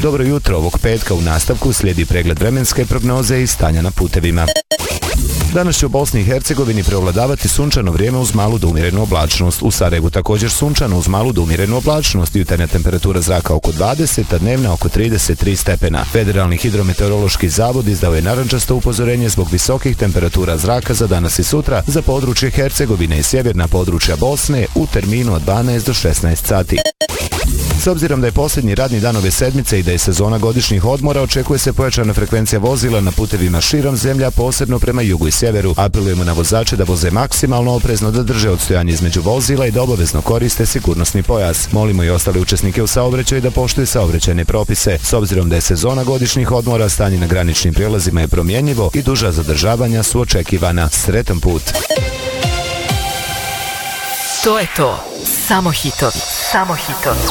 Dobro jutro, ovog petka u nastavku slijedi pregled vremenske prognoze i stanja na putevima. Danas će u Bosni i Hercegovini preovladavati sunčano vrijeme uz malu do umjerenu oblačnost. U Sarajevu također sunčano uz malu do umjerenu oblačnost. Jutarnja temperatura zraka oko 20, a dnevna oko 33 stepena. Federalni hidrometeorološki zavod izdao je narančasto upozorenje zbog visokih temperatura zraka za danas i sutra za područje Hercegovine i sjeverna područja Bosne u terminu od 12 do 16 sati. S obzirom da je posljednji radni dan ove sedmice i da je sezona godišnjih odmora, očekuje se pojačana frekvencija vozila na putevima širom zemlja, posebno prema jugu i sjeveru. Apelujemo na vozače da voze maksimalno oprezno, da drže odstojanje između vozila i da obavezno koriste sigurnosni pojas. Molimo i ostale učesnike u saobraćaju da poštuju saobraćajne propise. S obzirom da je sezona godišnjih odmora, stanje na graničnim prijelazima je promjenjivo i duža zadržavanja su očekivana. Sretan put! To je to. Samo hitovi. Samo hitovi.